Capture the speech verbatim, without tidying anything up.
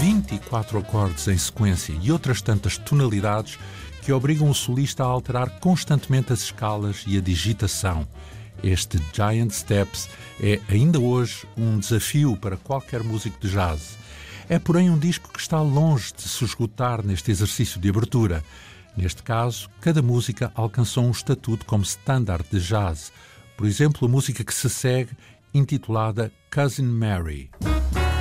vinte e quatro acordes em sequência e outras tantas tonalidades que obrigam o solista a alterar constantemente as escalas e a digitação. Este Giant Steps é, ainda hoje, um desafio para qualquer músico de jazz. É, porém, um disco que está longe de se esgotar neste exercício de abertura. Neste caso, cada música alcançou um estatuto como standard de jazz. Por exemplo, a música que se segue, intitulada Cousin Mary.